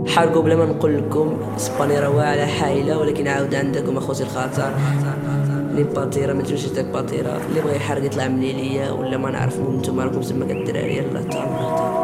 حرقوا بلا ما نقول لكم. اسباني راه واعره حايله، ولكن عاود عندكم اخوتي الخطر لي باتيرا، ما تجوش داك باتيرا اللي بغى يحرق يطلع من ليليا، ولا ما نعرف من نتوما راكم تما كالدراري. يلا تهلا.